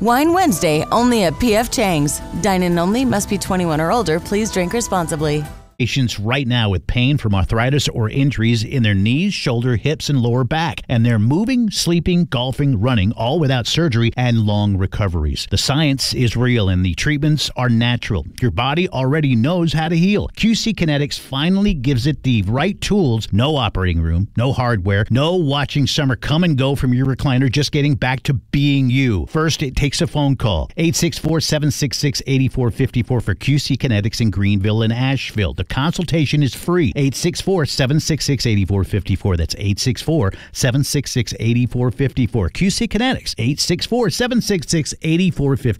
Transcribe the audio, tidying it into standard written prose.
Wine Wednesday, only at P.F. Chang's. Dine-in only, must be 21 or older. Please drink responsibly. Patients right now with pain from arthritis or injuries in their knees, shoulder, hips, and lower back. And they're moving, sleeping, golfing, running, all without surgery and long recoveries. The science is real and the treatments are natural. Your body already knows how to heal. QC Kinetics finally gives it the right tools. No operating room, no hardware, no watching summer come and go from your recliner, just getting back to being you. First, it takes a phone call. 864-766-8454 for QC Kinetics in Greenville and Asheville. The consultation is free. 864-766-8454. That's 864-766-8454. QC Kinetics, 864-766-8454.